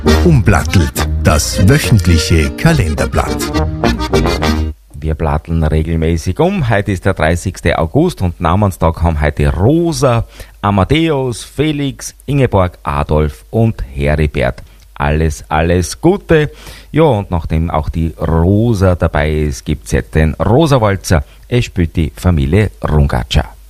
Umblattelt, das wöchentliche Kalenderblatt. Wir blatteln regelmäßig um. Heute ist der 30. August und Namenstag haben heute Rosa, Amadeus, Felix, Ingeborg, Adolf und Heribert. Alles Gute. Ja, und nachdem auch die Rosa dabei ist, gibt's jetzt den Rosa-Walzer. Es spielt die Familie Rungatscher.